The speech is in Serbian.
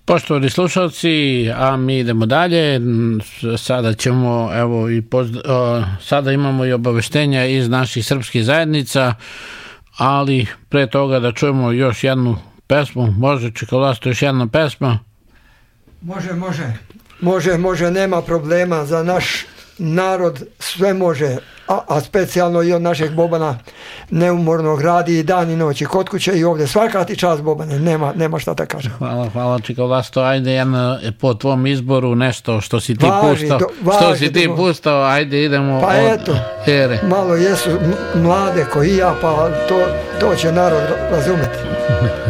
Poštovani slušalci, a mi idemo dalje. Sada ćemo, sada imamo i obaveštenja iz naših srpskih zajednica, ali pre toga da čujemo još jednu pesmu. Može, Čikolasto, još jedna pesma? Može, nema problema. Za naš narod sve može, a specijalno i od našeg Bobana neumornog radi i dan i noć i kod kuće i ovdje. Svaka ti čast, Bobane, nema šta da kažem. Hvala Čikolasto, ajde jedno po tvom izboru nešto što si ti pustao, ajde idemo pa eto, Ere. Malo jesu mlade koji ja, pa to će narod razumeti.